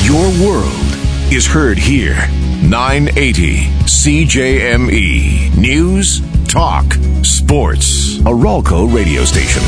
Your world is heard here. 980 CJME. News, talk, sports. A Ralco radio station.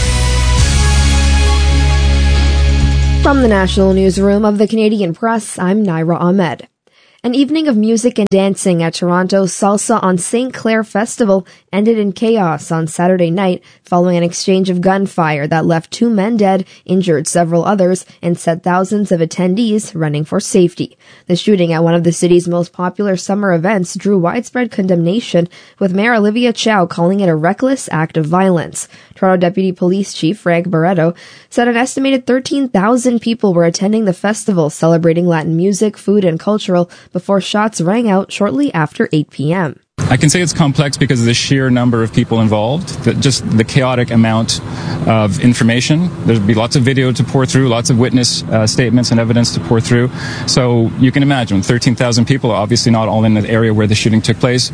From the National Newsroom of the Canadian Press, I'm Naira Ahmed. An evening of music and dancing at Toronto's Salsa on St. Clair Festival ended in chaos on Saturday night following an exchange of gunfire that left 2 men dead, injured several others, and set thousands of attendees running for safety. The shooting at one of the city's most popular summer events drew widespread condemnation, with Mayor Olivia Chow calling it a reckless act of violence. Toronto Deputy Police Chief Frank Barreto said an estimated 13,000 people were attending the festival celebrating Latin music, food, and cultural before shots rang out shortly after 8 p.m. I can say it's complex because of the sheer number of people involved, just the chaotic amount of information. There'd be lots of video to pour through, lots of witness statements and evidence to pour through. So you can imagine 13,000 people, obviously not all in the area where the shooting took place,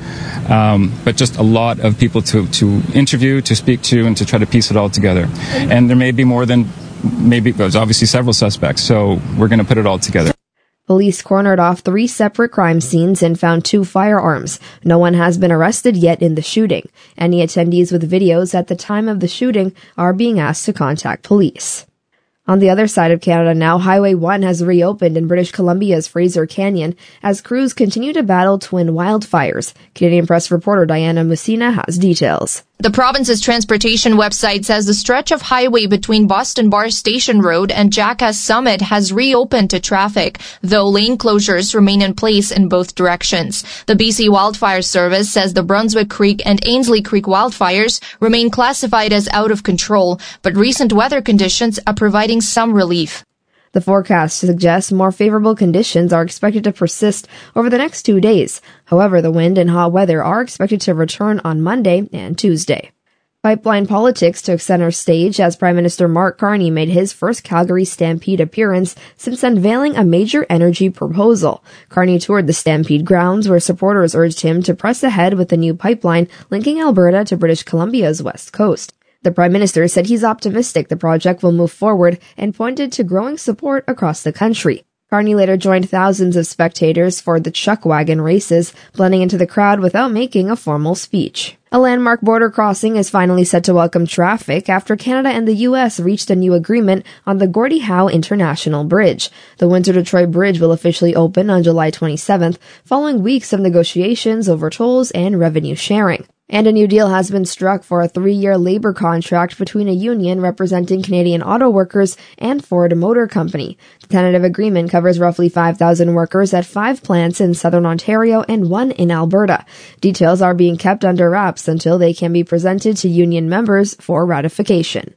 but just a lot of people to interview, to speak to, and to try to piece it all together. And there may be more than, there's obviously several suspects, so we're going to put it all together. Police cornered off 3 separate crime scenes and found 2 firearms. No one has been arrested yet in the shooting. Any attendees with videos at the time of the shooting are being asked to contact police. On the other side of Canada now, Highway 1 has reopened in British Columbia's Fraser Canyon as crews continue to battle twin wildfires. Canadian Press reporter Diana Messina has details. The province's transportation website says the stretch of highway between Boston Bar Station Road and Jackass Summit has reopened to traffic, though lane closures remain in place in both directions. The BC Wildfire Service says the Brunswick Creek and Ainsley Creek wildfires remain classified as out of control, but recent weather conditions are providing some relief. The forecast suggests more favorable conditions are expected to persist over the next 2 days. However, the wind and hot weather are expected to return on Monday and Tuesday. Pipeline politics took center stage as Prime Minister Mark Carney made his first Calgary Stampede appearance since unveiling a major energy proposal. Carney toured the Stampede grounds where supporters urged him to press ahead with the new pipeline linking Alberta to British Columbia's west coast. The Prime Minister said he's optimistic the project will move forward and pointed to growing support across the country. Carney later joined thousands of spectators for the Chuck Wagon races, blending into the crowd without making a formal speech. A landmark border crossing is finally set to welcome traffic after Canada and the U.S. reached a new agreement on the Gordie Howe International Bridge. The Windsor-Detroit Bridge will officially open on July 27th, following weeks of negotiations over tolls and revenue sharing. And a new deal has been struck for a 3-year labor contract between a union representing Canadian auto workers and Ford Motor Company. The tentative agreement covers roughly 5,000 workers at 5 plants in southern Ontario and 1 in Alberta. Details are being kept under wraps until they can be presented to union members for ratification.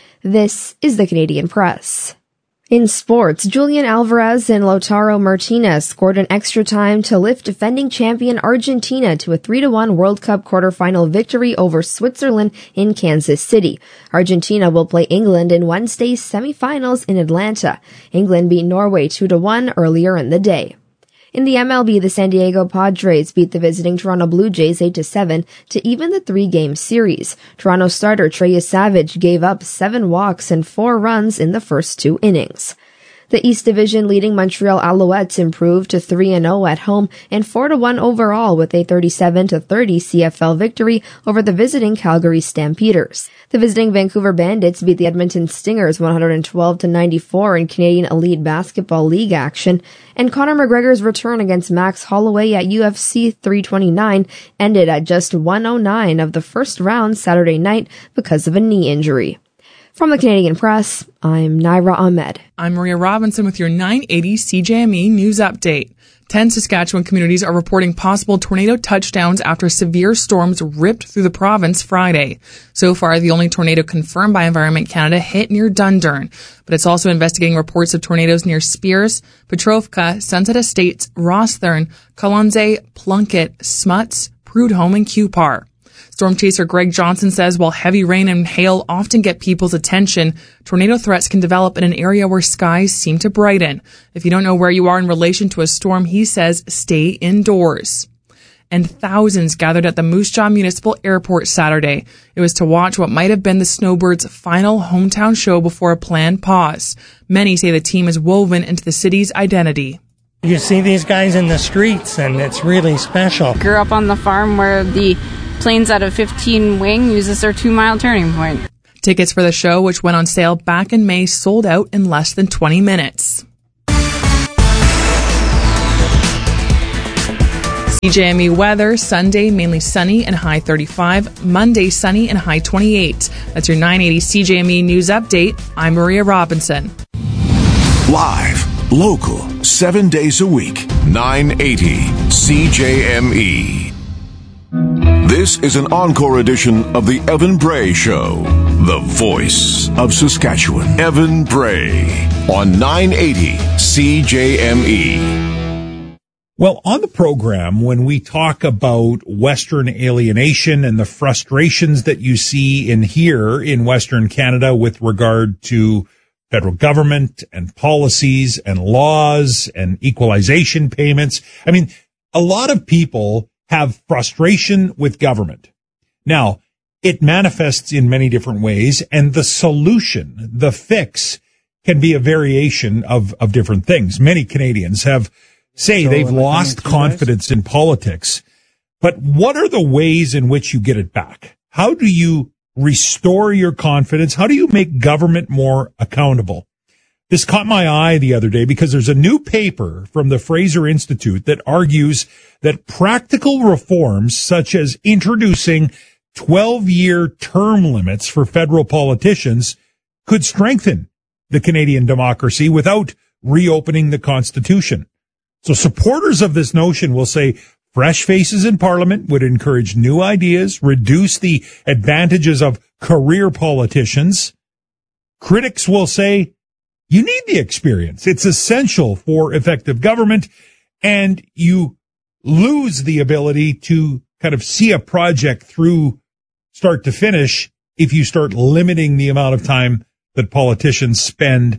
This is the Canadian Press. In sports, Julian Alvarez and Lautaro Martinez scored an extra time to lift defending champion Argentina to a 3-1 World Cup quarterfinal victory over Switzerland in Kansas City. Argentina will play England in Wednesday's semifinals in Atlanta. England beat Norway 2-1 earlier in the day. In the MLB, the San Diego Padres beat the visiting Toronto Blue Jays 8-7 to even the 3-game series. Toronto starter Trey Savage gave up 7 walks and 4 runs in the first 2 innings. The East Division leading Montreal Alouettes improved to 3-0 at home and 4-1 overall with a 37-30 CFL victory over the visiting Calgary Stampeders. The visiting Vancouver Bandits beat the Edmonton Stingers 112-94 in Canadian Elite Basketball League action, and Conor McGregor's return against Max Holloway at UFC 329 ended at just 109 of the first round Saturday night because of a knee injury. From the Canadian Press, I'm Naira Ahmed. I'm Maria Robinson with your 980 CJME News Update. 10 Saskatchewan communities are reporting possible tornado touchdowns after severe storms ripped through the province Friday. So far, the only tornado confirmed by Environment Canada hit near Dundurn, but it's also investigating reports of tornadoes near Spears, Petrovka, Sunset Estates, Rossthorn, Colonsay, Plunkett, Smuts, Prudhomme, and Cupar. Storm chaser Greg Johnson says while heavy rain and hail often get people's attention, tornado threats can develop in an area where skies seem to brighten. If you don't know where you are in relation to a storm, he says stay indoors. and thousands gathered at the Moose Jaw Municipal Airport Saturday. It was to watch what might have been the Snowbirds' final hometown show before a planned pause. Many say the team is woven into the city's identity. You see these guys in the streets, and it's really special. Grew up on the farm where the planes out of 15 Wing uses their 2-mile turning point. Tickets for the show, which went on sale back in May, sold out in less than 20 minutes. CJME weather, Sunday mainly sunny and high 35, Monday sunny and high 28. That's your 980 CJME News Update. I'm Maria Robinson. Live, local, 7 days a week, 980 CJME. This is an encore edition of the Evan Bray Show, the voice of Saskatchewan. Evan Bray on 980 CJME. Well, on the program, when we talk about Western alienation and the frustrations that you see in here in Western Canada with regard to federal government and policies and laws and equalization payments, I mean, a lot of people have frustration with government. Now, it manifests in many different ways, and the solution, the fix, can be a variation of different things. Many Canadians say they've lost confidence in politics, but what are the ways in which you get it back? How do you restore your confidence? How do you make government more accountable? This caught my eye the other day because there's a new paper from the Fraser Institute that argues that practical reforms such as introducing 12-year term limits for federal politicians could strengthen the Canadian democracy without reopening the Constitution. So supporters of this notion will say fresh faces in Parliament would encourage new ideas, reduce the advantages of career politicians. Critics will say you need the experience. It's essential for effective government, and you lose the ability to kind of see a project through start to finish if you start limiting the amount of time that politicians spend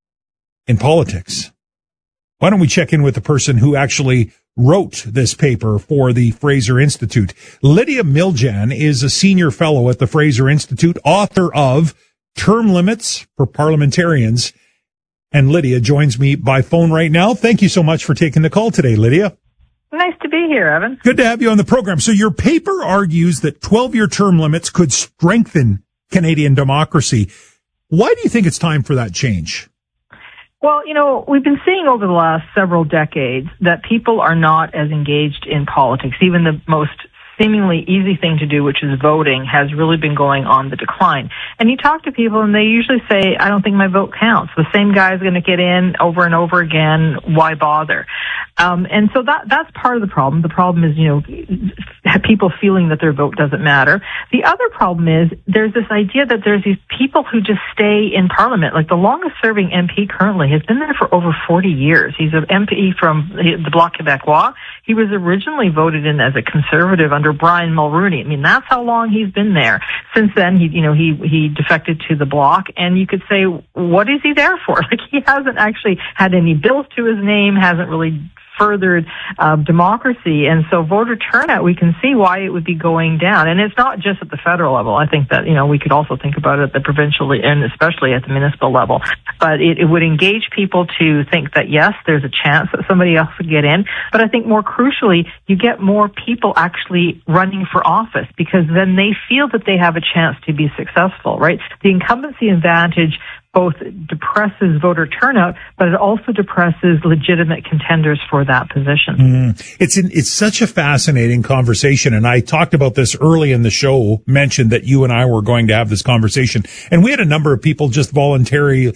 in politics. Why don't we check in with the person who actually wrote this paper for the Fraser Institute? Lydia Miljan is a senior fellow at the Fraser Institute, author of Term Limits for Parliamentarians. And Lydia joins me by phone right now. Thank you so much for taking the call today, Lydia. Nice to be here, Evan. Good to have you on the program. So your paper argues that 12-year term limits could strengthen Canadian democracy. Why do you think it's time for that change? Well, we've been seeing over the last several decades that people are not as engaged in politics. Even the most seemingly easy thing to do, which is voting, has really been going on the decline. And you talk to people and they usually say, I don't think my vote counts. The same guy's going to get in over and over again. Why bother? And so that's part of the problem. The problem is, people feeling that their vote doesn't matter. The other problem is there's this idea that there's these people who just stay in Parliament. Like the longest serving MP currently has been there for over 40 years. He's an MP from the Bloc Québécois. He was originally voted in as a conservative under Brian Mulroney. I mean, that's how long he's been there. Since then, he defected to the Bloc, and you could say, what is he there for? Like, he hasn't actually had any bills to his name, hasn't really furthered democracy. And so voter turnout, we can see why it would be going down. And it's not just at the federal level. I think that, we could also think about it at the provincial and especially at the municipal level. But it would engage people to think that, yes, there's a chance that somebody else would get in. But I think more crucially, you get more people actually running for office because then they feel that they have a chance to be successful, right? The incumbency advantage both depresses voter turnout, but it also depresses legitimate contenders for that position. It's such a fascinating conversation, and I talked about this early in the show, mentioned that you and I were going to have this conversation, and we had a number of people just voluntarily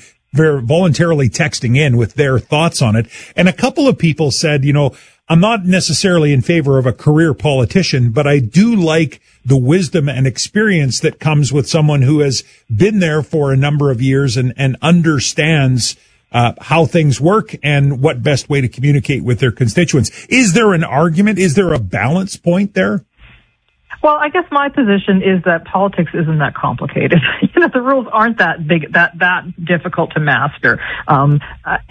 texting in with their thoughts on it, and a couple of people said, I'm not necessarily in favor of a career politician, but I do like the wisdom and experience that comes with someone who has been there for a number of years and understands how things work and what best way to communicate with their constituents. Is there an argument? Is there a balance point there? Well, I guess my position is that politics isn't that complicated. The rules aren't that big, that difficult to master. And,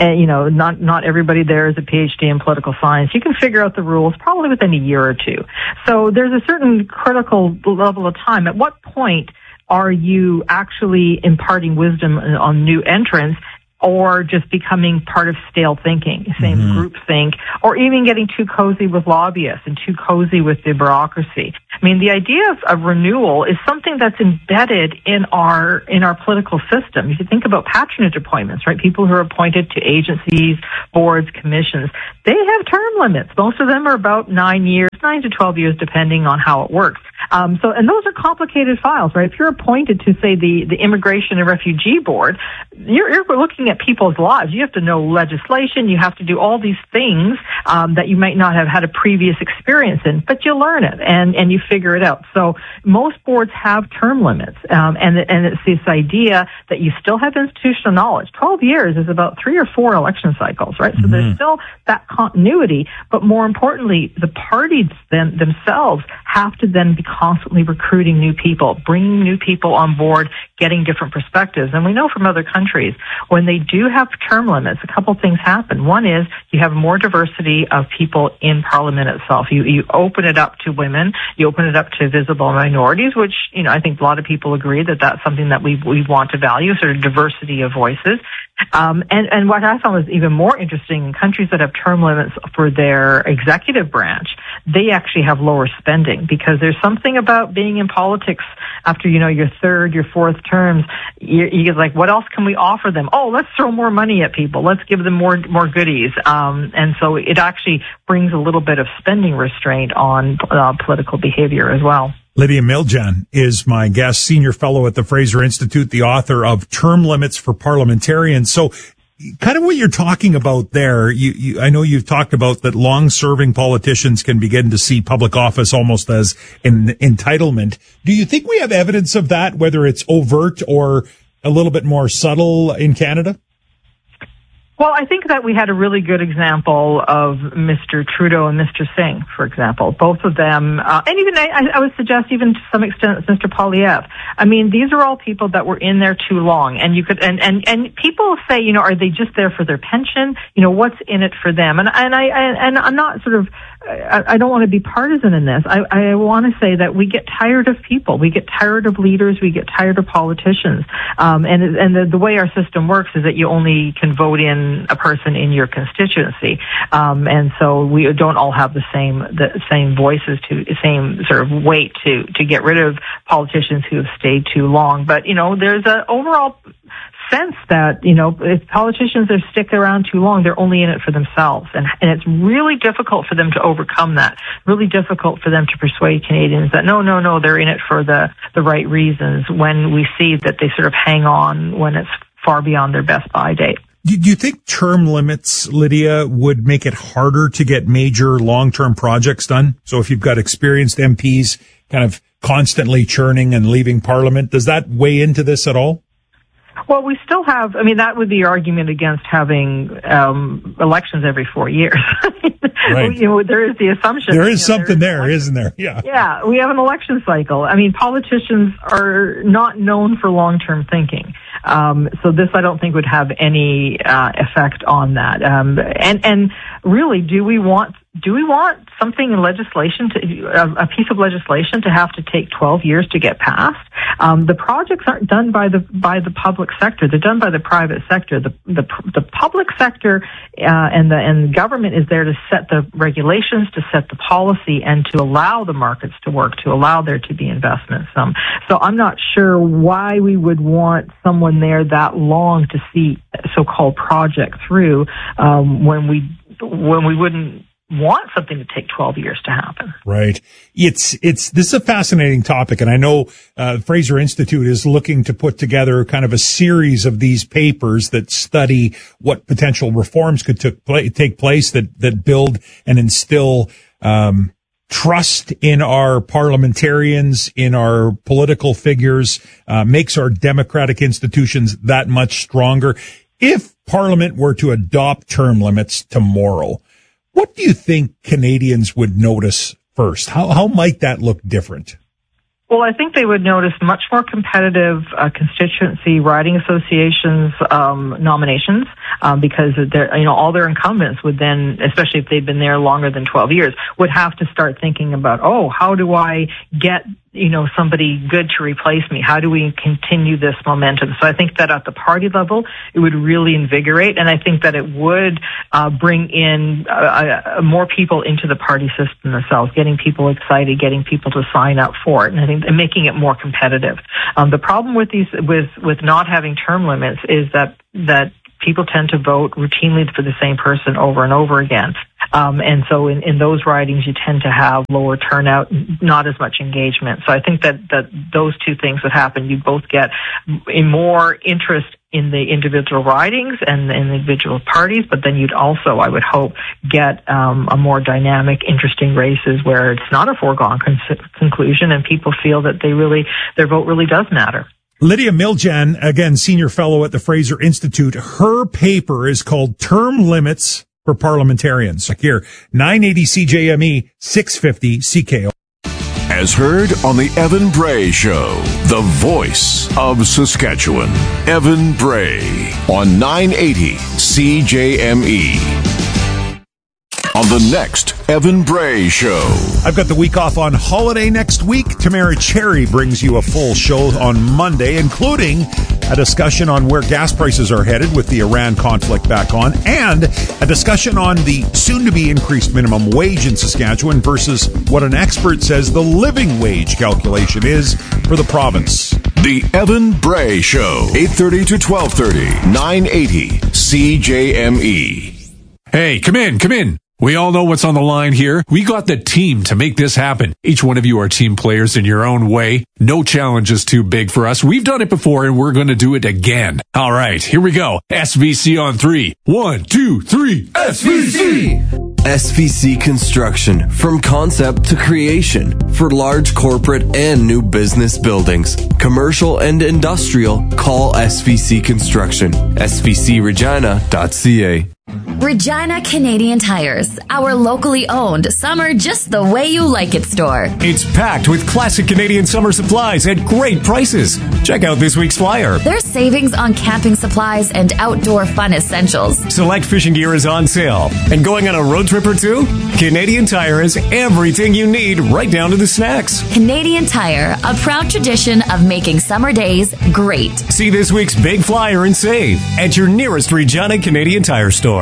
not everybody there is a PhD in political science. You can figure out the rules probably within a year or two. So there's a certain critical level of time. At what point are you actually imparting wisdom on new entrants, or just becoming part of stale thinking, same group think, or even getting too cozy with lobbyists and too cozy with the bureaucracy? I mean, the idea of renewal is something that's embedded in our political system. If you think about patronage appointments, right? People who are appointed to agencies, boards, commissions, they have term limits. Most of them are about 9 to 12 years, depending on how it works. And those are complicated files, right? If you're appointed to, say, the Immigration and Refugee Board, you're looking at people's lives. You have to know legislation. You have to do all these things that you might not have had a previous experience in, but you learn it and you figure it out. So most boards have term limits, and it's this idea that you still have institutional knowledge. 12 years is about 3 or 4 election cycles, right? So there's still that continuity, but more importantly, the parties themselves have to then be constantly recruiting new people, bringing new people on board, getting different perspectives. And we know from other countries, when they do have term limits, a couple things happen. One is you have more diversity of people in Parliament itself. You open it up to women, you open it up to visible minorities, which, I think a lot of people agree that that's something that we want to value, sort of diversity of voices. And what I found was even more interesting, in countries that have term limits for their executive branch, they actually have lower spending, because there's something about being in politics after, your third, your fourth terms. You're like, what else can we offer them? Oh, let's throw more money at people. Let's give them more goodies. And so it actually brings a little bit of spending restraint on political behavior as well. Lydia Miljan is my guest, senior fellow at the Fraser Institute, the author of Term Limits for Parliamentarians. So kind of what you're talking about there, I know you've talked about that long-serving politicians can begin to see public office almost as an entitlement. Do you think we have evidence of that, whether it's overt or a little bit more subtle in Canada? Well, I think that we had a really good example of Mr. Trudeau and Mr. Singh, for example. Both of them, and even I would suggest even to some extent Mr. Poilievre. I mean, these are all people that were in there too long, and you could, and people say, are they just there for their pension? What's in it for them? And I'm not sort of, I don't want to be partisan in this. I want to say that we get tired of people. We get tired of leaders. We get tired of politicians. And the way our system works is that you only can vote in a person in your constituency. And so we don't all have the same voices, same sort of weight to get rid of politicians who have stayed too long. But, there's an overall sense that, if politicians are stick around too long, they're only in it for themselves. And it's really difficult for them to overcome that. Really difficult for them to persuade Canadians that no, they're in it for the right reasons, when we see that they sort of hang on when it's far beyond their best buy date. Do you think term limits, Lydia, would make it harder to get major long-term projects done? So if you've got experienced MPs kind of constantly churning and leaving Parliament, does that weigh into this at all? Well, we still have, that would be your argument against having elections every 4 years. Right. There is the assumption. There is something there, isn't there? Yeah. Yeah, we have an election cycle. Politicians are not known for long-term thinking. So this, I don't think, would have any effect on that. And really, do we want something in legislation, a piece of legislation, to have to take 12 years to get passed? The projects aren't done by the public sector; they're done by the private sector. The public sector and the government is there to set the regulations, to set the policy, and to allow the markets to work, to allow there to be investments. So I'm not sure why we would want someone there that long to see a so-called project through when we wouldn't want something to take 12 years to happen. Right. This is a fascinating topic, and I know Fraser Institute is looking to put together kind of a series of these papers that study what potential reforms could take place that build and instill trust in our parliamentarians, in our political figures, makes our democratic institutions that much stronger. If Parliament were to adopt term limits tomorrow, what do you think Canadians would notice first? How might that look different? Well, I think they would notice much more competitive constituency riding associations nominations because all their incumbents would then, especially if they've been there longer than 12 years, would have to start thinking about, how do I get somebody good to replace me? How do we continue this momentum? So I think that at the party level, it would really invigorate, and I think that it would bring in more people into the party system themselves, getting people excited, getting people to sign up for it, and I think making it more competitive. The problem with with not having term limits is that people tend to vote routinely for the same person over and over again. And so in those ridings, you tend to have lower turnout, not as much engagement. So I think that those two things would happen. You both get more interest in the individual ridings and the individual parties, but then you'd also, I would hope, get a more dynamic, interesting races where it's not a foregone conclusion and people feel that their vote really does matter. Lydia Miljan, again, senior fellow at the Fraser Institute. Her paper is called Term Limits for Parliamentarians. Here, 980 CJME, 650 CKO. As heard on the Evan Bray Show, the voice of Saskatchewan. Evan Bray on 980 CJME. On the next Evan Bray Show. I've got the week off on holiday next week. Tamara Cherry brings you a full show on Monday, including a discussion on where gas prices are headed with the Iran conflict back on, and a discussion on the soon-to-be increased minimum wage in Saskatchewan versus what an expert says the living wage calculation is for the province. The Evan Bray Show, 8:30 to 12:30, 980 CJME. Hey, come in. We all know what's on the line here. We got the team to make this happen. Each one of you are team players in your own way. No challenge is too big for us. We've done it before and we're going to do it again. All right, here we go. SVC on 3. 1, 2, 3. SVC! SVC Construction. From concept to creation. For large corporate and new business buildings. Commercial and industrial. Call SVC Construction. SVCregina.ca. Regina Canadian Tires, our locally owned summer just the way you like it store. It's packed with classic Canadian summer supplies at great prices. Check out this week's flyer. There's savings on camping supplies and outdoor fun essentials. Select fishing gear is on sale. And going on a road trip or two? Canadian Tire has everything you need, right down to the snacks. Canadian Tire, a proud tradition of making summer days great. See this week's big flyer and save at your nearest Regina Canadian Tire store.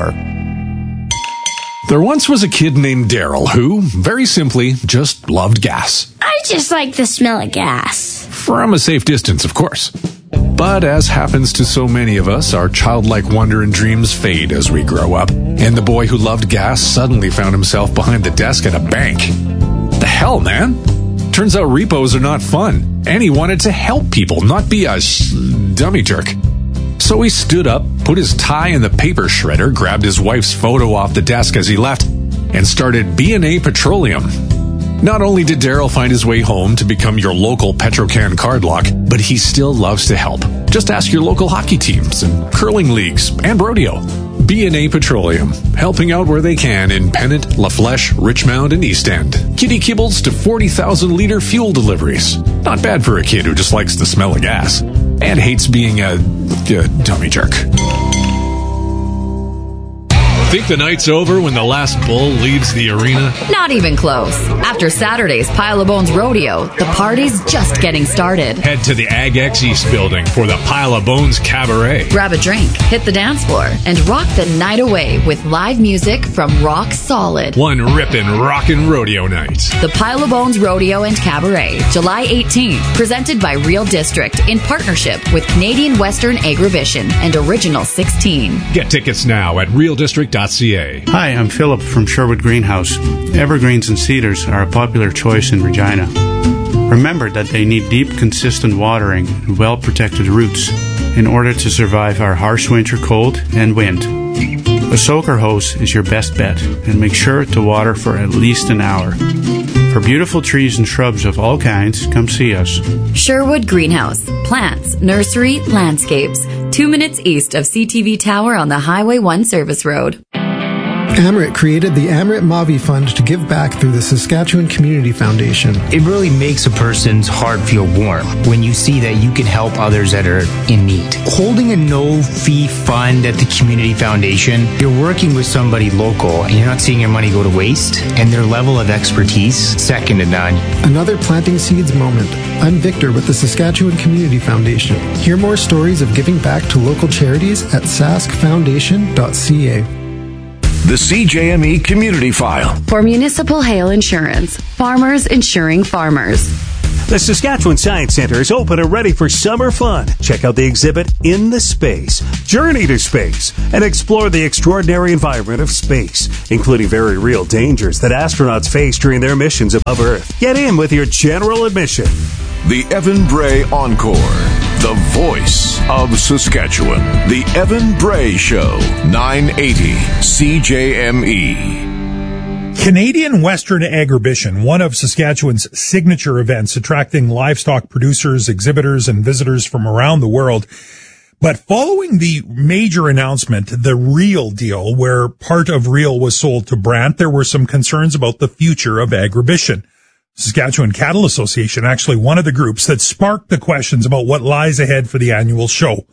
There once was a kid named Daryl who, very simply, just loved gas. I just like the smell of gas. From a safe distance, of course. But as happens to so many of us, our childlike wonder and dreams fade as we grow up. And the boy who loved gas suddenly found himself behind the desk at a bank. The hell, man? Turns out repos are not fun. And he wanted to help people, not be a dummy jerk. So he stood up, put his tie in the paper shredder, grabbed his wife's photo off the desk as he left, and started B&A Petroleum. Not only did Daryl find his way home to become your local Petrocan card lock, but he still loves to help. Just ask your local hockey teams and curling leagues and rodeo. B&A Petroleum, helping out where they can in Pennant, La Flèche, Richmond, and East End. Kitty kibbles to 40,000-liter fuel deliveries. Not bad for a kid who just likes the smell of gas and hates being a dummy jerk. Think the night's over when the last bull leaves the arena? Not even close. After Saturday's Pile of Bones Rodeo, the party's just getting started. Head to the AgX East building for the Pile of Bones Cabaret. Grab a drink, hit the dance floor, and rock the night away with live music from Rock Solid. One rippin' rockin' rodeo night. The Pile of Bones Rodeo and Cabaret, July 18th, presented by Real District in partnership with Canadian Western Agribition and Original 16. Get tickets now at realdistrict.ca. Hi, I'm Philip from Sherwood Greenhouse. Evergreens and cedars are a popular choice in Regina. Remember that they need deep, consistent watering and well-protected roots in order to survive our harsh winter cold and wind. A soaker hose is your best bet, and make sure to water for at least an hour. For beautiful trees and shrubs of all kinds, come see us. Sherwood Greenhouse. Plants, nursery, landscapes. 2 minutes east of CTV Tower on the Highway 1 Service Road. Amrit created the Amrit Mavi Fund to give back through the Saskatchewan Community Foundation. It really makes a person's heart feel warm when you see that you can help others that are in need. Holding a no-fee fund at the Community Foundation, you're working with somebody local and you're not seeing your money go to waste, and their level of expertise, second to none. Another Planting Seeds moment. I'm Victor with the Saskatchewan Community Foundation. Hear more stories of giving back to local charities at saskfoundation.ca. The CJME Community File. For Municipal Hail Insurance, farmers insuring farmers. The Saskatchewan Science Centre is open and ready for summer fun. Check out the exhibit In the Space, Journey to Space, and explore the extraordinary environment of space, including very real dangers that astronauts face during their missions above Earth. Get in with your general admission. The Evan Bray Encore. The voice of Saskatchewan. The Evan Bray Show. 980 CJME. Canadian Western Agribition, one of Saskatchewan's signature events, attracting livestock producers, exhibitors, and visitors from around the world. But following the major announcement, the Real deal, where part of Real was sold to Brandt, there were some concerns about the future of Agribition. Saskatchewan Cattle Association, actually one of the groups that sparked the questions about what lies ahead for the annual show.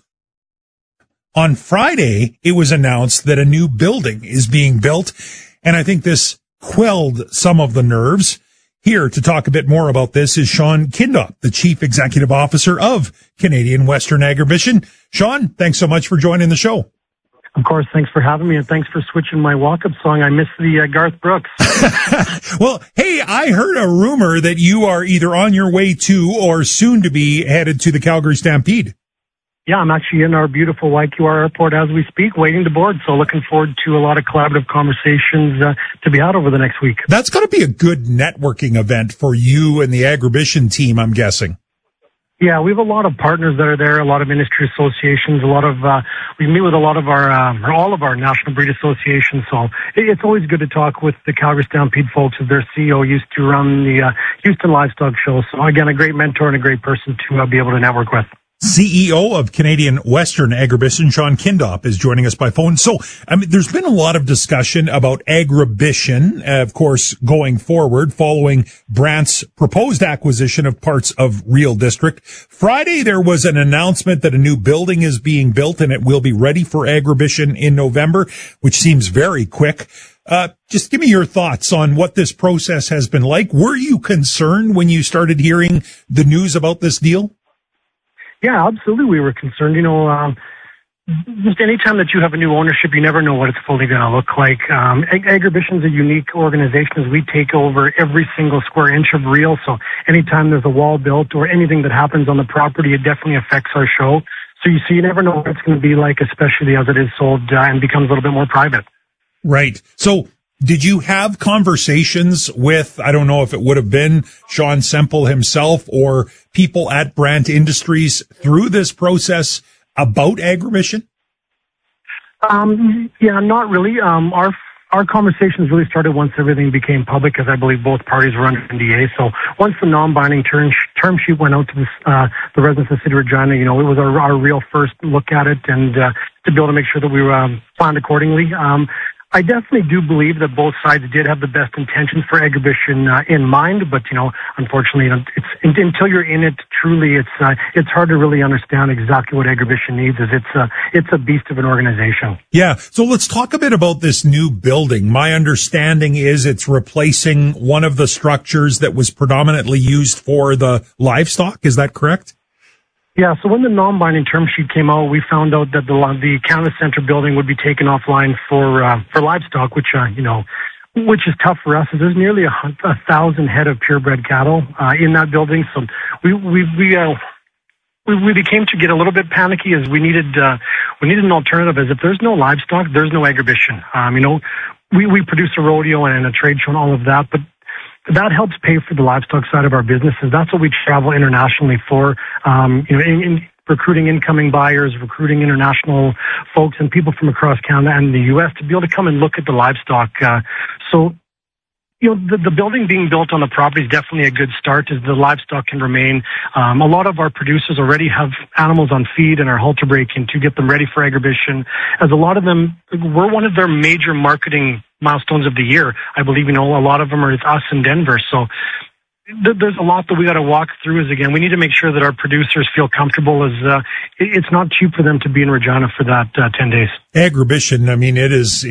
On Friday, it was announced that a new building is being built, and I think this quelled some of the nerves. Here to talk a bit more about this is Sean Kindop, the Chief Executive Officer of Canadian Western Agribition. Sean, thanks so much for joining the show. Of course, thanks for having me, and thanks for switching my walk-up song. I missed the Garth Brooks. Well, hey, I heard a rumor that you are either on your way to or soon to be headed to the Calgary Stampede. Yeah, I'm actually in our beautiful YQR airport as we speak, waiting to board. So looking forward to a lot of collaborative conversations to be had over the next week. That's going to be a good networking event for you and the Agribition team, I'm guessing. Yeah, we have a lot of partners that are there, a lot of industry associations, we meet with a lot of all of our national breed associations. So it's always good to talk with the Calgary Stampede folks, as their CEO used to run the Houston Livestock Show. So again, a great mentor and a great person to be able to network with. CEO of Canadian Western Agribition, Sean Kindop, is joining us by phone. So, there's been a lot of discussion about Agribition, of course, going forward, following Brandt's proposed acquisition of parts of Real District. Friday, there was an announcement that a new building is being built and it will be ready for Agribition in November, which seems very quick. Just give me your thoughts on what this process has been like. Were you concerned when you started hearing the news about this deal? Yeah, absolutely. We were concerned. Just anytime that you have a new ownership, you never know what it's fully going to look like. Agribition is a unique organization as we take over every single square inch of Real. So anytime there's a wall built or anything that happens on the property, it definitely affects our show. So you never know what it's going to be like, especially as it is sold and becomes a little bit more private. Right. So did you have conversations with, I don't know if it would have been Sean Semple himself or people at Brandt Industries through this process about Agribition? Yeah, not really. Our conversations really started once everything became public, as I believe both parties were under NDA. So once the non-binding term sheet went out to the residents of the city of Regina, it was our real first look at it and to be able to make sure that we planned accordingly. I definitely do believe that both sides did have the best intentions for Agribition in mind, but unfortunately, it's until you're in it truly, it's hard to really understand exactly what Agribition needs. It's a beast of an organization. Yeah. So let's talk a bit about this new building. My understanding is it's replacing one of the structures that was predominantly used for the livestock. Is that correct? Yeah, so when the non-binding term sheet came out, we found out that the Canada Centre building would be taken offline for livestock, which is tough for us. There's nearly 1,000 head of purebred cattle in that building, so we became to get a little bit panicky as we needed an alternative. As if there's no livestock, there's no Agribition. We produce a rodeo and a trade show and all of that, but that helps pay for the livestock side of our businesses. That's what we travel internationally for, in recruiting incoming buyers, recruiting international folks and people from across Canada and the U.S. to be able to come and look at the livestock. So The building being built on the property is definitely a good start, as the livestock can remain. A lot of our producers already have animals on feed and are halter breaking to get them ready for agribition, as a lot of them, we're one of their major marketing milestones of the year. I believe, a lot of them are us in Denver. So there's a lot that we got to walk through. As again, we need to make sure that our producers feel comfortable, as it's not cheap for them to be in Regina for that 10 days. Agribition, it is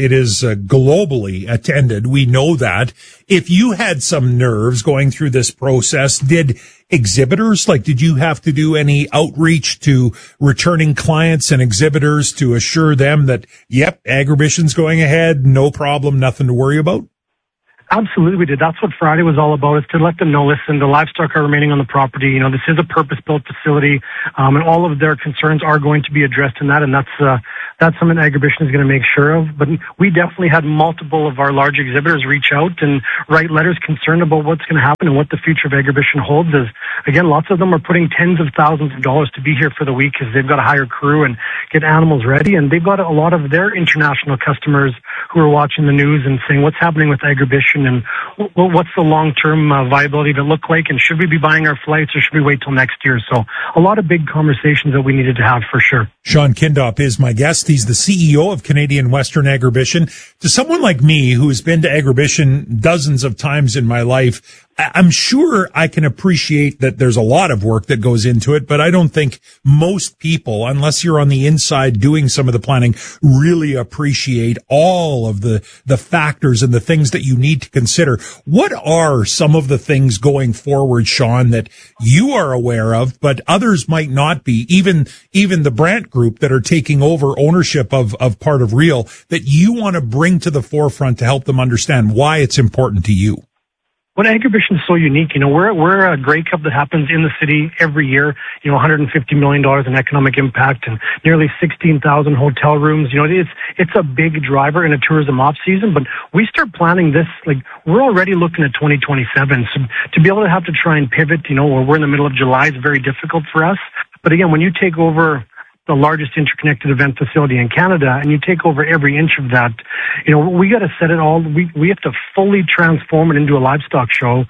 globally attended. We know that. If you had some nerves going through this process, did exhibitors, did you have to do any outreach to returning clients and exhibitors to assure them that, yep, Agribition's going ahead, no problem, nothing to worry about? Absolutely, we did. That's what Friday was all about, is to let them know, listen, the livestock are remaining on the property. This is a purpose-built facility, and all of their concerns are going to be addressed in that, and that's something Agribition is going to make sure of. But we definitely had multiple of our large exhibitors reach out and write letters concerned about what's going to happen and what the future of Agribition holds. As, again, lots of them are putting tens of thousands of dollars to be here for the week, because they've got to hire crew and get animals ready, and they've got a lot of their international customers who are watching the news and saying, what's happening with Agribition, and what's the long-term viability of it look like, and should we be buying our flights, or should we wait till next year? So a lot of big conversations that we needed to have, for sure. Sean Kindop is my guest. He's the CEO of Canadian Western Agribition. To someone like me who has been to Agribition dozens of times in my life, I'm sure I can appreciate that there's a lot of work that goes into it, but I don't think most people, unless you're on the inside doing some of the planning, really appreciate all of the factors and the things that you need to consider. What are some of the things going forward, Sean, that you are aware of, but others might not be, even the Brandt Group that are taking over ownership of part of Real, that you want to bring to the forefront to help them understand why it's important to you? Well, Agribition is so unique. We're a Grey Cup that happens in the city every year. $150 million in economic impact and nearly 16,000 hotel rooms. It's a big driver in a tourism off season. But we start planning this, we're already looking at 2027. So to be able to have to try and pivot, where we're in the middle of July is very difficult for us. But again, when you take over the largest interconnected event facility in Canada, and you take over every inch of that, we got to set it all. We have to fully transform it into a livestock show.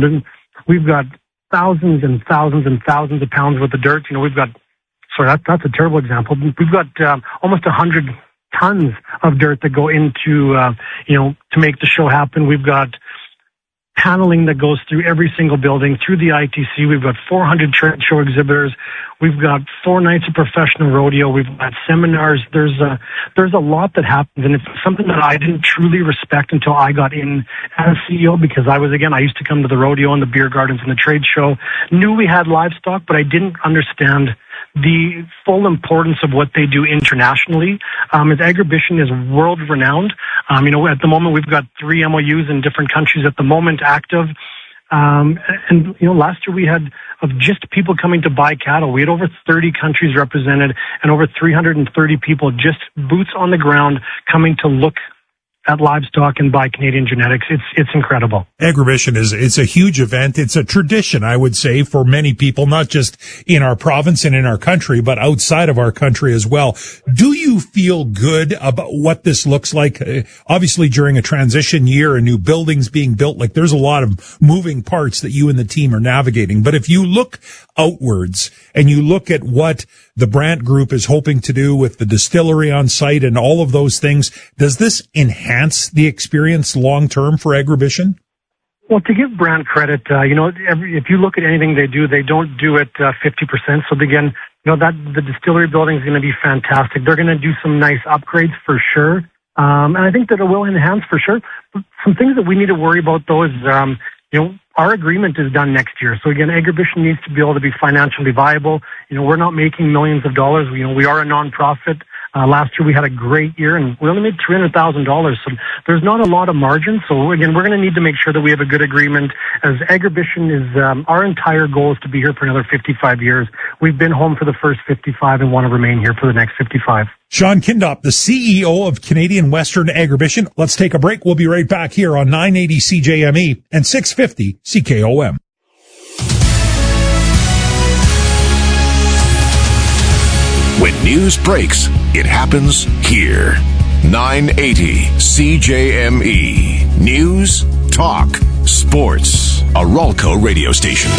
We've got thousands and thousands and thousands of pounds worth of dirt. That's a terrible example. We've got almost 100 tons of dirt that go into, to make the show happen. We've got paneling that goes through every single building, through the ITC. We've got 400 trade show exhibitors. We've got 4 nights of professional rodeo. We've got seminars. There's a lot that happens, and it's something that I didn't truly respect until I got in as CEO, because I used to come to the rodeo and the beer gardens and the trade show, knew we had livestock, but I didn't understand the full importance of what they do internationally. As Agribition is world renowned. At the moment we've got 3 MOUs in different countries at the moment active. Last year we had, of just people coming to buy cattle, we had over 30 countries represented and over 330 people, just boots on the ground, coming to look at livestock and buy Canadian genetics. It's incredible. Agribition it's a huge event. It's a tradition, I would say, for many people, not just in our province and in our country, but outside of our country as well. Do you feel good about what this looks like? Obviously, during a transition year, a new building's being built, there's a lot of moving parts that you and the team are navigating. But if you look outwards and you look at what the Brandt Group is hoping to do with the distillery on site and all of those things, does this enhance the experience long term for Agribition? Well, to give Brandt credit, if you look at anything they do, they don't do it 50%. So again, that the distillery building is going to be fantastic. They're going to do some nice upgrades for sure. And I think that it will enhance for sure. Some things that we need to worry about though is, our agreement is done next year. So again, Agribition needs to be able to be financially viable. We're not making millions of dollars. We are a nonprofit. Last year we had a great year and we only made $300,000. So there's not a lot of margin. So again, we're going to need to make sure that we have a good agreement, as Agribition is, our entire goal is to be here for another 55 years. We've been home for the first 55 and want to remain here for the next 55. Sean Kindop, the CEO of Canadian Western Agribition. Let's take a break. We'll be right back here on 980 CJME and 650 CKOM. When news breaks, it happens here. 980 CJME. News talk, sports. A Ralco radio station.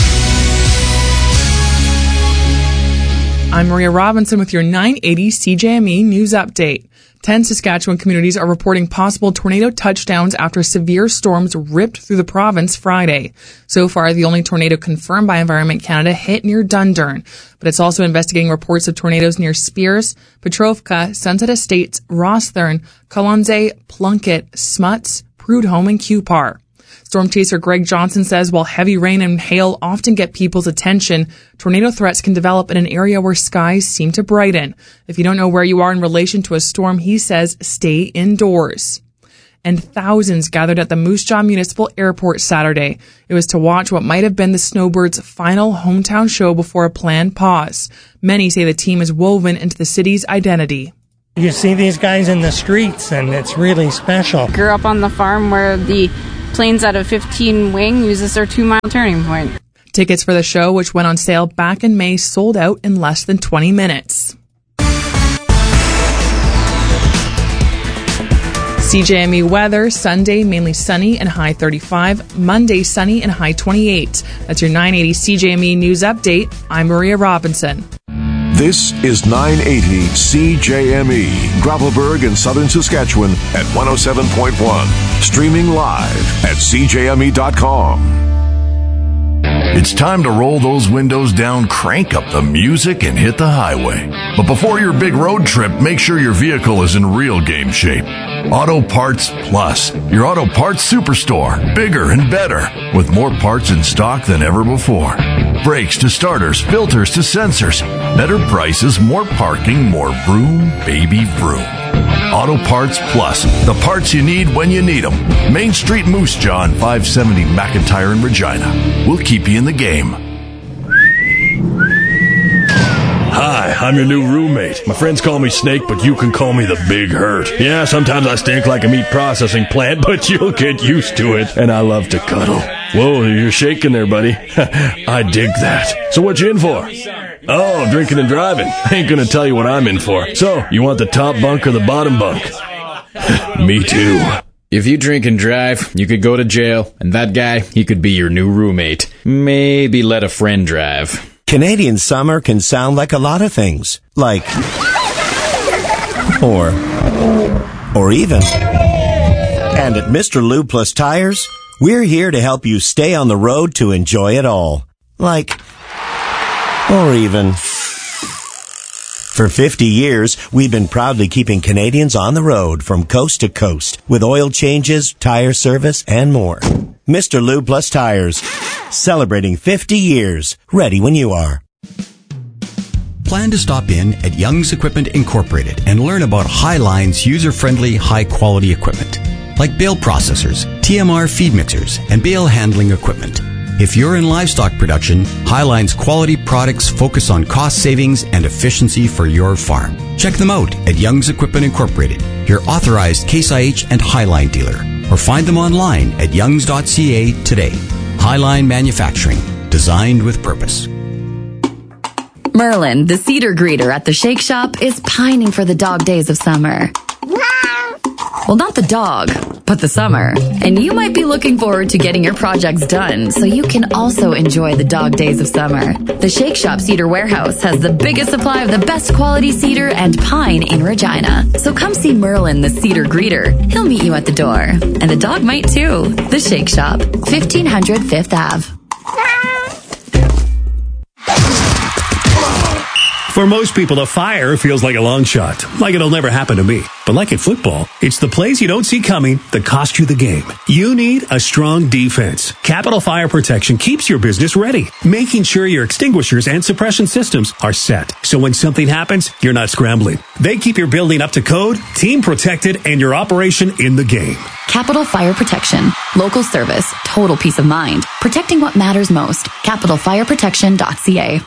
I'm Maria Robinson with your 980 CJME News Update. 10 Saskatchewan communities are reporting possible tornado touchdowns after severe storms ripped through the province Friday. So far, the only tornado confirmed by Environment Canada hit near Dundurn, but it's also investigating reports of tornadoes near Spears, Petrovka, Sunset Estates, Rossthorn, Colonsay, Plunkett, Smuts, Prudhomme, and Cupar. Storm chaser Greg Johnson says while heavy rain and hail often get people's attention, tornado threats can develop in an area where skies seem to brighten. If you don't know where you are in relation to a storm, he says stay indoors. And thousands gathered at the Moose Jaw Municipal Airport Saturday. It was to watch what might have been the Snowbirds' final hometown show before a planned pause. Many say the team is woven into the city's identity. You see these guys in the streets, and it's really special. Grew up on the farm where the planes out of 15 Wing uses their 2-mile turning point. Tickets for the show, which went on sale back in May, sold out in less than 20 minutes. CJME weather, Sunday mainly sunny and high 35, Monday sunny and high 28. That's your 980 CJME News Update. I'm Maria Robinson. This is 980 CJME, Gravelburg in southern Saskatchewan at 107.1. Streaming live at CJME.com. It's time to roll those windows down, crank up the music, and hit the highway. But before your big road trip, make sure your vehicle is in real game shape. Auto Parts Plus, your auto parts superstore, bigger and better, with more parts in stock than ever before. Brakes to starters, filters to sensors, better prices, more parking, more vroom, baby vroom. Auto Parts Plus, the parts you need when you need them. Main Street Moose Jaw and 570 McIntyre in Regina. We'll keep you in the game. Hi, I'm your new roommate. My friends call me Snake, but you can call me the Big Hurt. Yeah, sometimes I stink like a meat processing plant, but you'll get used to it. And I love to cuddle. Whoa, you're shaking there, buddy. I dig that. So what you in for? Oh, drinking and driving. I ain't gonna tell you what I'm in for. So, you want the top bunk or the bottom bunk? Me too. If you drink and drive, you could go to jail, and that guy, he could be your new roommate. Maybe let a friend drive. Canadian summer can sound like a lot of things. Like, or even. And at Mr. Lube Plus Tires, we're here to help you stay on the road to enjoy it all. Like, or even. For 50 years, we've been proudly keeping Canadians on the road from coast to coast with oil changes, tire service, and more. Mr. Lube Plus Tires, celebrating 50 years, ready when you are. Plan to stop in at Young's Equipment Incorporated and learn about Highline's user-friendly, high-quality equipment, like bale processors, TMR feed mixers, and bale handling equipment. If you're in livestock production, Highline's quality products focus on cost savings and efficiency for your farm. Check them out at Young's Equipment Incorporated, your authorized Case IH and Highline dealer, or find them online at youngs.ca today. Highline Manufacturing, designed with purpose. Merlin, the cedar greeter at the Shake Shop, is pining for the dog days of summer. Well, not the dog, but the summer. And you might be looking forward to getting your projects done so you can also enjoy the dog days of summer. The Shake Shop Cedar Warehouse has the biggest supply of the best quality cedar and pine in Regina. So come see Merlin, the cedar greeter. He'll meet you at the door. And the dog might too. The Shake Shop, 1500 5th Ave. For most people, the fire feels like a long shot, like it'll never happen to me. But like in football, it's the plays you don't see coming that cost you the game. You need a strong defense. Capital Fire Protection keeps your business ready, making sure your extinguishers and suppression systems are set. So when something happens, you're not scrambling. They keep your building up to code, team protected, and your operation in the game. Capital Fire Protection. Local service. Total peace of mind. Protecting what matters most. CapitalFireProtection.ca.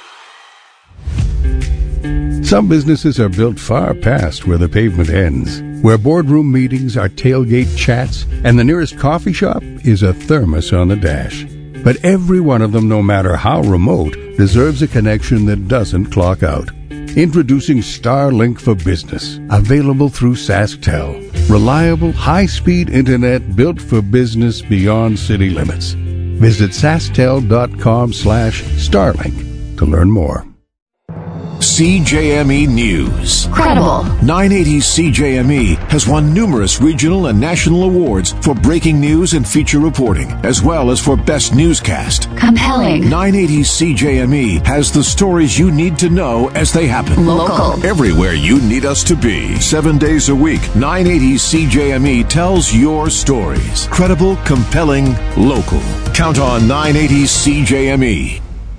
Some businesses are built far past where the pavement ends, where boardroom meetings are tailgate chats, and the nearest coffee shop is a thermos on the dash. But every one of them, no matter how remote, deserves a connection that doesn't clock out. Introducing Starlink for Business, available through SaskTel. Reliable, high-speed internet built for business beyond city limits. Visit SaskTel.com/Starlink to learn more. CJME News. Credible. 980 CJME has won numerous regional and national awards for breaking news and feature reporting, as well as for best newscast. Compelling. 980 CJME has the stories you need to know as they happen. Local. Everywhere you need us to be. 7 days a week, 980 CJME tells your stories. Credible, compelling, local. Count on 980 CJME.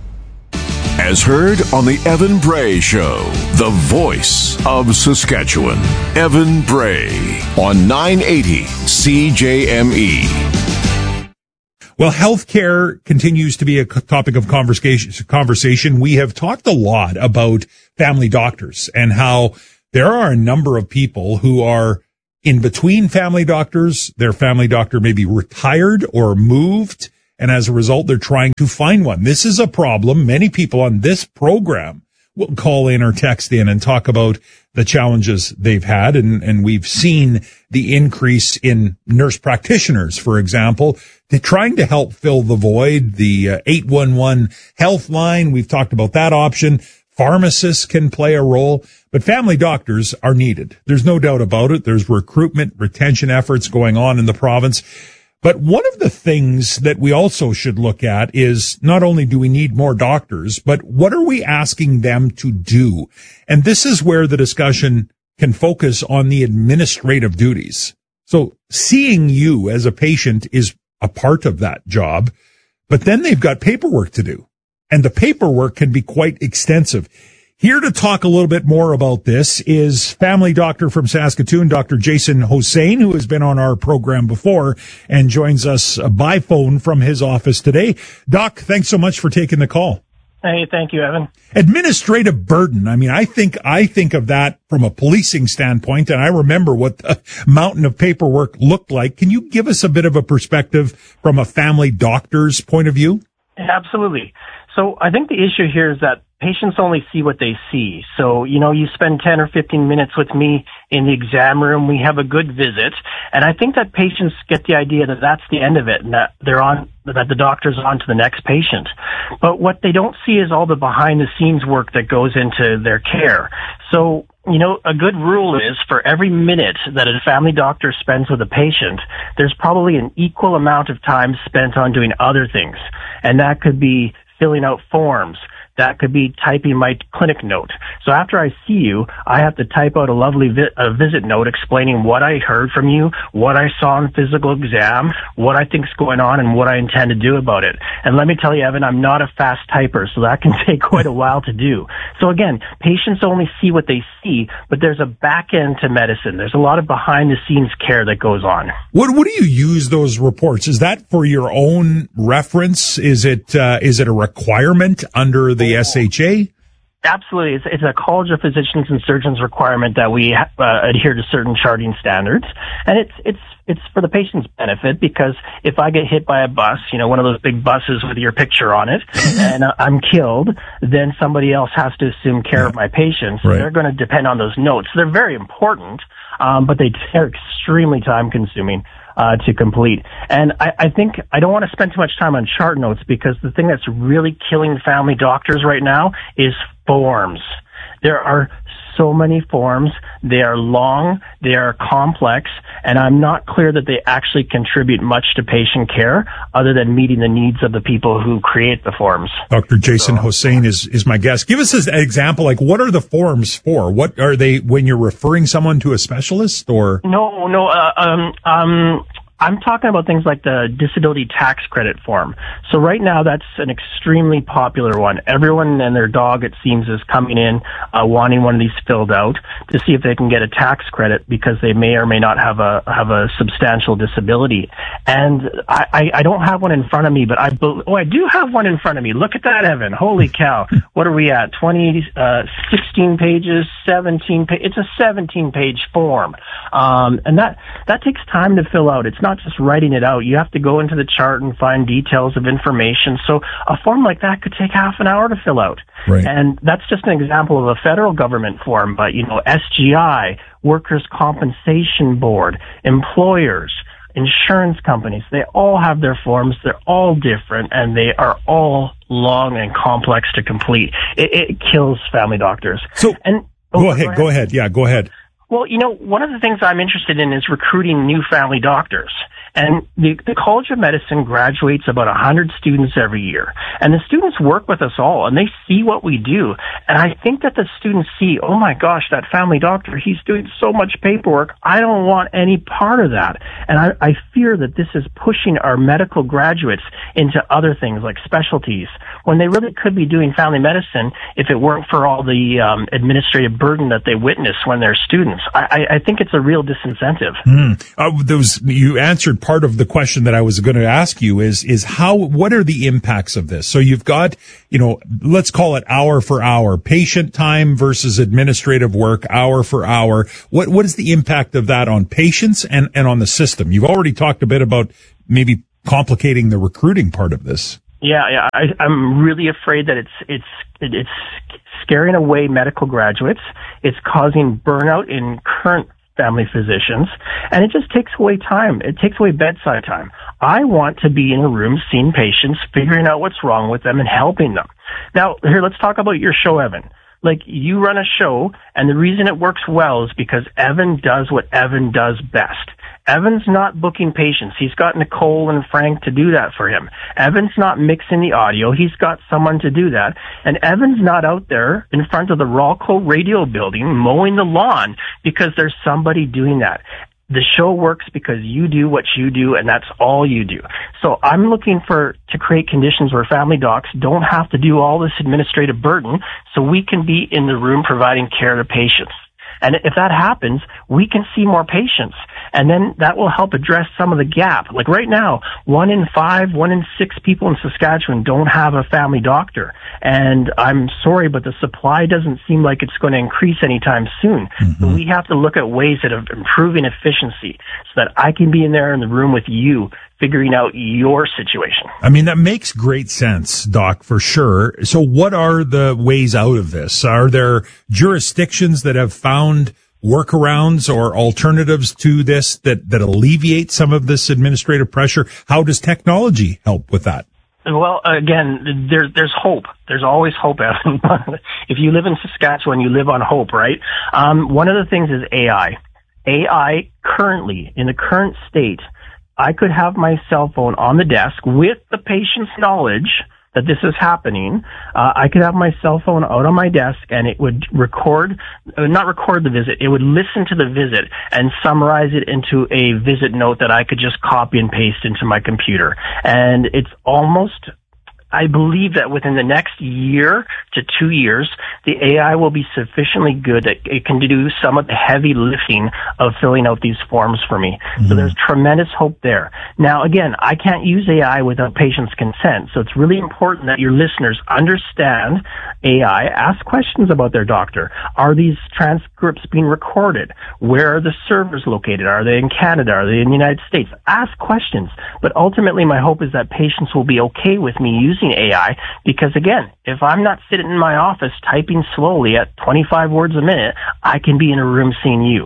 As heard on the Evan Bray Show, the voice of Saskatchewan. Evan Bray on 980 CJME. Well, healthcare continues to be a topic of conversation. We have talked a lot about family doctors and how there are a number of people who are in between family doctors. Their family doctor may be retired or moved, and as a result, they're trying to find one. This is a problem. Many people on this program will call in or text in and talk about the challenges they've had. And we've seen the increase in nurse practitioners, for example, trying to help fill the void. The 811 health line, we've talked about that option. Pharmacists can play a role, but family doctors are needed. There's no doubt about it. There's recruitment, retention efforts going on in the province. But one of the things that we also should look at is not only do we need more doctors, but what are we asking them to do? And this is where the discussion can focus on the administrative duties. So seeing you as a patient is a part of that job, but then they've got paperwork to do, and the paperwork can be quite extensive. Here to talk a little bit more about this is family doctor from Saskatoon, Dr. Jason Hossain, who has been on our program before and joins us by phone from his office today. Doc, thanks so much for taking the call. Hey, thank you, Evan. Administrative burden. I mean, I think of that from a policing standpoint, and I remember what the mountain of paperwork looked like. Can you give us a bit of a perspective from a family doctor's point of view? Absolutely. So I think the issue here is that patients only see what they see. So, you spend 10 or 15 minutes with me in the exam room. We have a good visit. And I think that patients get the idea that that's the end of it and that that the doctor's on to the next patient. But what they don't see is all the behind the scenes work that goes into their care. So, a good rule is for every minute that a family doctor spends with a patient, there's probably an equal amount of time spent on doing other things. And that could be filling out forms. That could be typing my clinic note. So after I see you, I have to type out a lovely visit note explaining what I heard from you, what I saw in physical exam, what I think's going on, and what I intend to do about it. And let me tell you, Evan, I'm not a fast typer, so that can take quite a while to do. So again, patients only see what they see, but there's a back end to medicine. There's a lot of behind the scenes care that goes on. What do you use those reports? Is that for your own reference? Is it a requirement under the SHA? Absolutely. It's a College of Physicians and Surgeons requirement that we adhere to certain charting standards. And it's for the patient's benefit, because if I get hit by a bus, one of those big buses with your picture on it, and I'm killed, then somebody else has to assume care of my patient. So they're going to depend on those notes. They're very important, but they're extremely time consuming to complete. And I think I don't want to spend too much time on chart notes, because the thing that's really killing family doctors right now is forms. There are so many forms. They are long, they are complex, and I'm not clear that they actually contribute much to patient care other than meeting the needs of the people who create the forms. Dr. Jason Hossain is my guest. Give us an example, like what are the forms for? What are they when you're referring someone to a specialist, or? No, I'm talking about things like the disability tax credit form. So right now, that's an extremely popular one. Everyone and their dog, it seems, is coming in wanting one of these filled out to see if they can get a tax credit because they may or may not have a substantial disability. And I don't have one in front of me, but I do have one in front of me. Look at that, Evan. Holy cow. What are we at? 16 pages, 17 pages. It's a 17-page form. And that takes time to fill out. It's not not just writing it out. You have to go into the chart and find details of information. So a form like that could take half an hour to fill out. Right. And that's just an example of a federal government form, but SGI, Workers' Compensation Board, employers, insurance companies, they all have their forms. They're all different, and they are all long and complex to complete. It kills family doctors. So, go ahead. Yeah, go ahead. Well, one of the things I'm interested in is recruiting new family doctors. And the College of Medicine graduates about 100 students every year. And the students work with us all, and they see what we do. And I think that the students see, oh my gosh, that family doctor, he's doing so much paperwork. I don't want any part of that. And I fear that this is pushing our medical graduates into other things like specialties, when they really could be doing family medicine if it weren't for all the administrative burden that they witness when they're students. I think it's a real disincentive. You answered part of the question that I was going to ask you is what are the impacts of this? So you've got, let's call it hour for hour, patient time versus administrative work, hour for hour. What is the impact of that on patients and on the system? You've already talked a bit about maybe complicating the recruiting part of this. Yeah. I'm really afraid that it's scaring away medical graduates. It's causing burnout in current family physicians, and it just takes away time. It takes away bedside time. I want to be in a room seeing patients, figuring out what's wrong with them and helping them. Now, here, let's talk about your show, Evan. Like, you run a show, and the reason it works well is because Evan does what Evan does best. Evan's not booking patients. He's got Nicole and Frank to do that for him. Evan's not mixing the audio. He's got someone to do that. And Evan's not out there in front of the Rawco radio building mowing the lawn because there's somebody doing that. The show works because you do what you do, and that's all you do. So I'm looking to create conditions where family docs don't have to do all this administrative burden, so we can be in the room providing care to patients. And if that happens, we can see more patients. And then that will help address some of the gap. Like right now, 1 in 5, 1 in 6 people in Saskatchewan don't have a family doctor. And I'm sorry, but the supply doesn't seem like it's going to increase anytime soon. Mm-hmm. So we have to look at ways of improving efficiency so that I can be in there in the room with you, figuring out your situation. I mean, that makes great sense, Doc, for sure. So what are the ways out of this? Are there jurisdictions that have found workarounds or alternatives to this that alleviate some of this administrative pressure? How does technology help with that? Well, again, there's hope. There's always hope, Evan. If you live in Saskatchewan, you live on hope, right? One of the things is AI. AI currently, in the current state, I could have my cell phone on the desk with the patient's knowledge that this is happening. I could have my cell phone out on my desk, and it would not record the visit. It would listen to the visit and summarize it into a visit note that I could just copy and paste into my computer. And it's almost, I believe that within the next year to 2 years, the AI will be sufficiently good that it can do some of the heavy lifting of filling out these forms for me. Mm-hmm. So there's tremendous hope there. Now, again, I can't use AI without patient's consent. So it's really important that your listeners understand AI, ask questions about their doctor. Are these transcripts being recorded? Where are the servers located? Are they in Canada? Are they in the United States? Ask questions. But ultimately, my hope is that patients will be okay with me using AI, because again, if I'm not sitting in my office typing slowly at 25 words a minute, I can be in a room seeing you.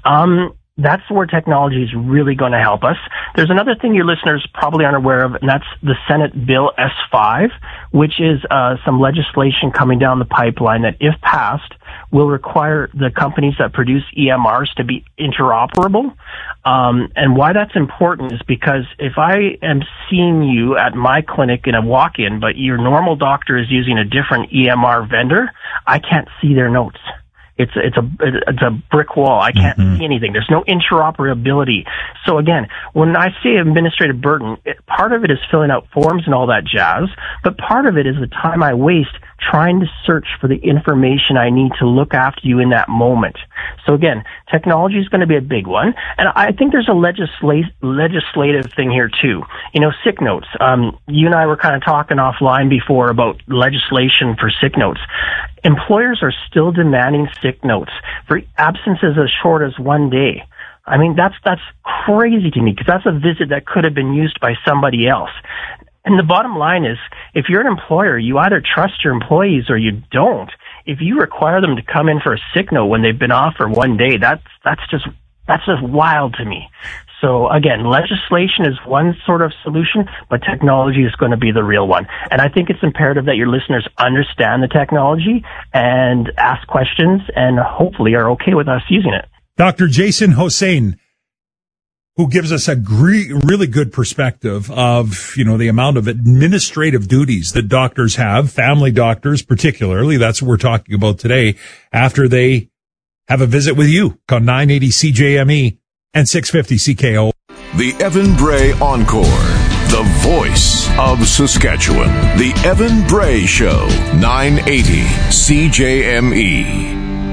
That's where technology is really going to help us. There's another thing your listeners probably aren't aware of, and that's the Senate Bill S5, which is some legislation coming down the pipeline that, if passed, will require the companies that produce EMRs to be interoperable. And why that's important is because if I am seeing you at my clinic in a walk-in, but your normal doctor is using a different EMR vendor, I can't see their notes. It's a brick wall. I can't see anything. There's no interoperability. So again, when I say administrative burden, part of it is filling out forms and all that jazz, but part of it is the time I waste trying to search for the information I need to look after you in that moment. So again, technology is going to be a big one. And I think there's a legislative thing here too. Sick notes. You and I were kind of talking offline before about legislation for sick notes. Employers are still demanding sick notes for absences as short as 1 day. I mean, that's crazy to me, because that's a visit that could have been used by somebody else. And the bottom line is, if you're an employer, you either trust your employees or you don't. If you require them to come in for a sick note when they've been off for one day, that's just wild to me. So again, legislation is one sort of solution, but technology is going to be the real one. And I think it's imperative that your listeners understand the technology and ask questions and hopefully are okay with us using it. Dr. Jason Hossein, who gives us a really good perspective of, the amount of administrative duties that doctors have, family doctors particularly. That's what we're talking about today, after they have a visit with you on 980 CJME and 650 CKO. The Evan Bray Encore, the voice of Saskatchewan. The Evan Bray Show, 980 CJME.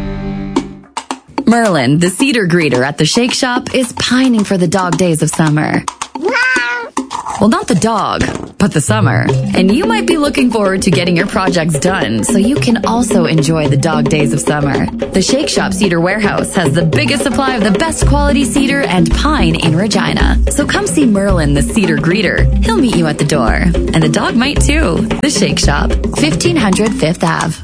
Merlin, the cedar greeter at the Shake Shop, is pining for the dog days of summer. Well, not the dog, but the summer. And you might be looking forward to getting your projects done so you can also enjoy the dog days of summer. The Shake Shop Cedar Warehouse has the biggest supply of the best quality cedar and pine in Regina. So come see Merlin, the cedar greeter. He'll meet you at the door. And the dog might too. The Shake Shop, 1500 Fifth Ave.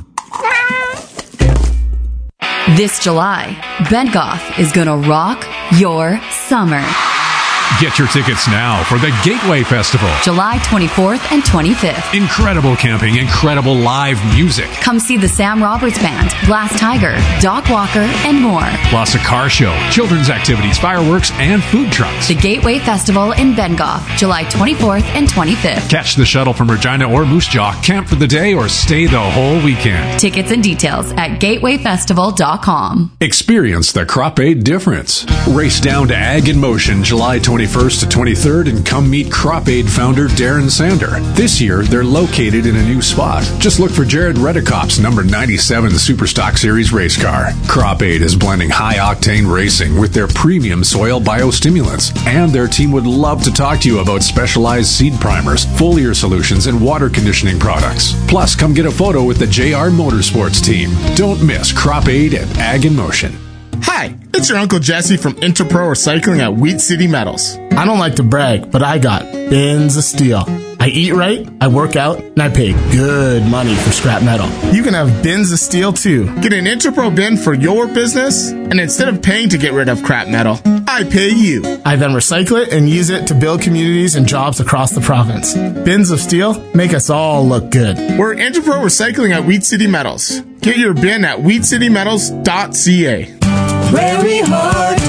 This July, Bengoff is gonna rock your summer. Get your tickets now for the Gateway Festival. July 24th and 25th. Incredible camping, incredible live music. Come see the Sam Roberts Band, Glass Tiger, Doc Walker, and more. Plus a car show, children's activities, fireworks, and food trucks. The Gateway Festival in Bengoff, July 24th and 25th. Catch the shuttle from Regina or Moose Jaw, camp for the day, or stay the whole weekend. Tickets and details at gatewayfestival.com. Experience the Crop Aid difference. Race down to Ag in Motion, July 21st to 23rd, and come meet Crop Aid founder Darren Sander. This year, they're located in a new spot. Just look for Jared Redekop's number 97 Superstock Series race car. Crop Aid is blending high-octane racing with their premium soil biostimulants, and their team would love to talk to you about specialized seed primers, foliar solutions, and water conditioning products. Plus, come get a photo with the JR Motorsports team. Don't miss Crop Aid at Ag in Motion. Hi, it's your Uncle Jesse from Interpro Recycling at Wheat City Metals. I don't like to brag, but I got bins of steel. I eat right, I work out, and I pay good money for scrap metal. You can have bins of steel too. Get an Interpro bin for your business, and instead of paying to get rid of crap metal, I pay you. I then recycle it and use it to build communities and jobs across the province. Bins of steel make us all look good. We're Interpro Recycling at Wheat City Metals. Get your bin at wheatcitymetals.ca. Prairie Heart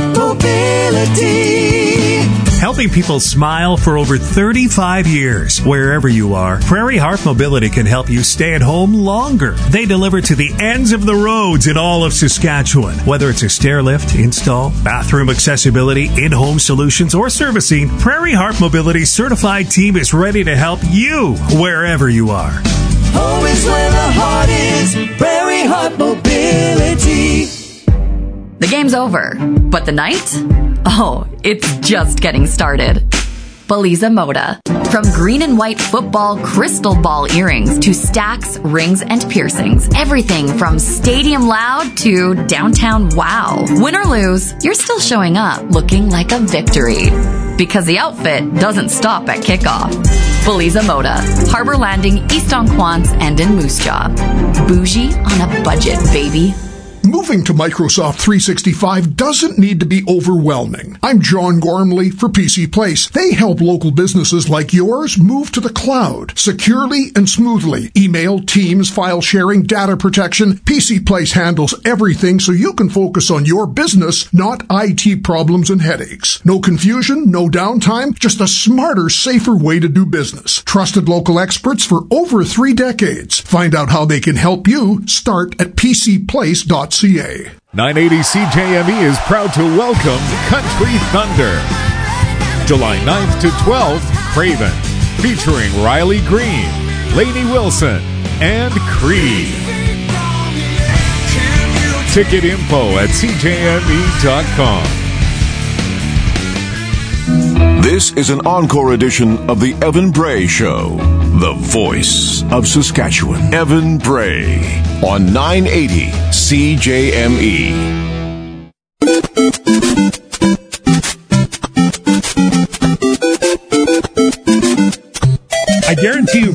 Mobility. Helping people smile for over 35 years. Wherever you are, Prairie Heart Mobility can help you stay at home longer. They deliver to the ends of the roads in all of Saskatchewan. Whether it's a stair lift, install, bathroom accessibility, in-home solutions, or servicing, Prairie Heart Mobility's certified team is ready to help you wherever you are. Home is where the heart is. Prairie Heart Mobility. The game's over, but the night? Oh, it's just getting started. Beliza Moda. From green and white football crystal ball earrings to stacks, rings, and piercings. Everything from stadium loud to downtown wow. Win or lose, you're still showing up looking like a victory. Because the outfit doesn't stop at kickoff. Beliza Moda. Harbor Landing, East Onquance, and in Moose Jaw. Bougie on a budget, baby. Moving to Microsoft 365 doesn't need to be overwhelming. I'm John Gormley for PC Place. They help local businesses like yours move to the cloud securely and smoothly. Email, Teams, file sharing, data protection. PC Place handles everything so you can focus on your business, not IT problems and headaches. No confusion, no downtime, just a smarter, safer way to do business. Trusted local experts for over 3 decades. Find out how they can help you. Start at PCPlace.ca. 980 CJME is proud to welcome Country Thunder. July 9th to 12th, Craven, featuring Riley Green, Lainey Wilson, and Creed. Ticket info at CJME.com. This is an encore edition of the Evan Bray Show, the voice of Saskatchewan. Evan Bray on 980 CJME.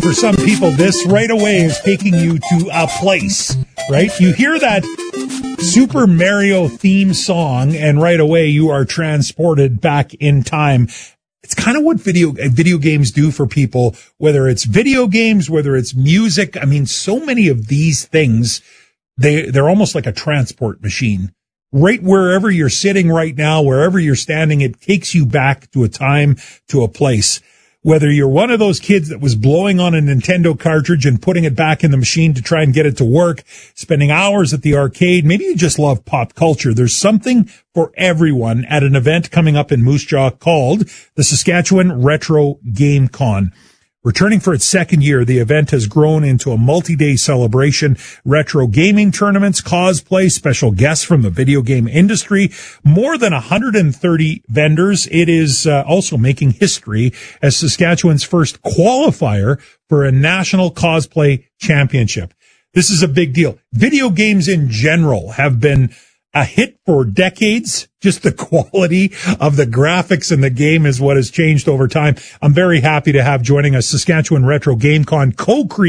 for some people, this right away is taking you to a place, right? You hear that Super Mario theme song, and right away you are transported back in time. It's kind of what video games do for people, whether it's video games, whether it's music. I mean, so many of these things, they're almost like a transport machine. Right wherever you're sitting right now, wherever you're standing, it takes you back to a time, to a place. Whether you're one of those kids that was blowing on a Nintendo cartridge and putting it back in the machine to try and get it to work, spending hours at the arcade, maybe you just love pop culture. There's something for everyone at an event coming up in Moose Jaw called the Saskatchewan Retro Game Con. Returning for its second year, the event has grown into a multi-day celebration, retro gaming tournaments, cosplay, special guests from the video game industry, more than 130 vendors. It is also making history as Saskatchewan's first qualifier for a national cosplay championship. This is a big deal. Video games in general have been a hit for decades. Just the quality of the graphics in the game is what has changed over time. I'm very happy to have joining us Saskatchewan Retro Game Con co-creator